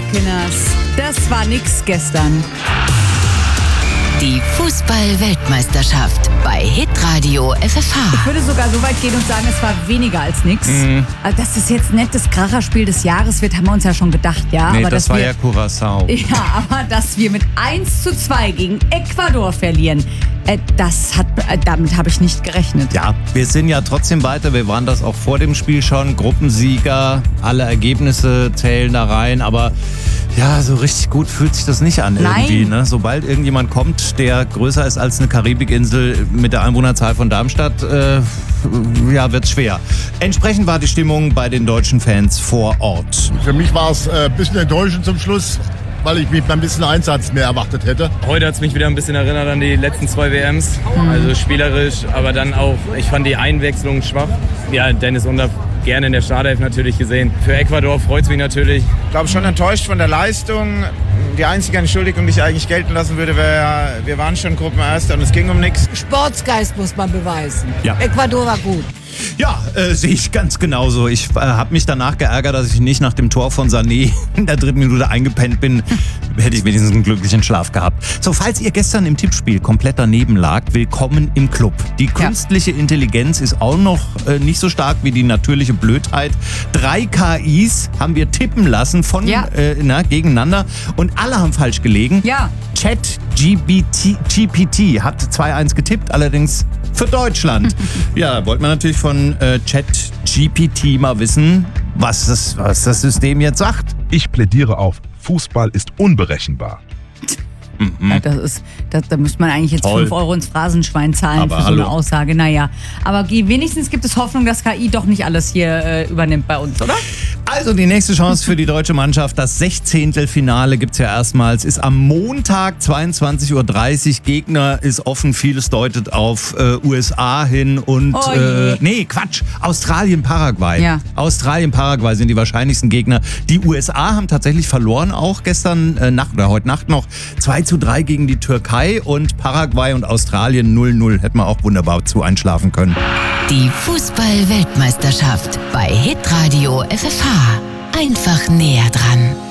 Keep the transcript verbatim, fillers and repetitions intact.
Kinders, das war nix gestern. Die Fußball-Weltmeisterschaft bei Hitradio F F H. Ich würde sogar so weit gehen und sagen, es war weniger als nix. Mhm. Also, dass das jetzt nicht das Kracherspiel des Jahres wird, haben wir uns ja schon gedacht, ja. Nee, aber das dass war wir, ja Curaçao. Ja, aber dass wir mit eins zu zwei gegen Ecuador verlieren, äh, das hat, äh, damit habe ich nicht gerechnet. Ja, wir sind ja trotzdem weiter. Wir waren das auch vor dem Spiel schon. Gruppensieger, alle Ergebnisse zählen da rein. Aber ja, so richtig gut fühlt sich das nicht an irgendwie. Ne? Sobald irgendjemand kommt, der größer ist als eine Karibikinsel mit der Einwohnerzahl von Darmstadt, äh, ja, wird's schwer. Entsprechend war die Stimmung bei den deutschen Fans vor Ort. Für mich war es ein bisschen enttäuschend zum Schluss, weil ich mich ein bisschen Einsatz mehr erwartet hätte. Heute hat es mich wieder ein bisschen erinnert an die letzten zwei W Ms. Also spielerisch, aber dann auch, ich fand die Einwechslung schwach. Ja, Dennis Undaff gerne in der Startelf natürlich gesehen. Für Ecuador freut es mich natürlich. Ich glaube schon enttäuscht von der Leistung. Die einzige Entschuldigung, die ich eigentlich gelten lassen würde, wäre, wir waren schon Gruppenerster und es ging um nichts. Sportsgeist muss man beweisen. Ja. Ecuador war gut. Ja, äh, sehe ich ganz genauso. Ich äh, habe mich danach geärgert, dass ich nicht nach dem Tor von Sané in der dritten Minute eingepennt bin. Hätte ich wenigstens einen glücklichen Schlaf gehabt. So, falls ihr gestern im Tippspiel komplett daneben lagt, willkommen im Club. Die künstliche ja. Intelligenz ist auch noch äh, nicht so stark wie die natürliche Blödheit. Drei K Is haben wir tippen lassen von ja. äh, na, gegeneinander und alle haben falsch gelegen. Ja. Chat G P T hat zwei eins getippt, allerdings für Deutschland. Ja, wollte man natürlich von äh, Chat G P T mal wissen, was das, was das System jetzt sagt. Ich plädiere auf, Fußball ist unberechenbar. Mhm. Ja, das ist, das, da müsste man eigentlich jetzt Toll. fünf Euro ins Phrasenschwein zahlen Aber für so hallo. eine Aussage. Naja, aber wenigstens gibt es Hoffnung, dass K I doch nicht alles hier äh, übernimmt bei uns, oder? Also die nächste Chance für die deutsche Mannschaft, das Sechzehntelfinale gibt's ja erstmals, ist am Montag zweiundzwanzig Uhr dreißig. Gegner ist offen, vieles deutet auf äh, U S A hin und Oh äh, je. nee, Quatsch, Australien, Paraguay. Ja. Australien, Paraguay sind die wahrscheinlichsten Gegner. Die U S A haben tatsächlich verloren, auch gestern äh, Nacht oder heute Nacht noch zwei zu drei gegen die Türkei und Paraguay und Australien null null. Hätten wir auch wunderbar zu einschlafen können. Die Fußball-Weltmeisterschaft bei Hitradio F F H. Einfach näher dran.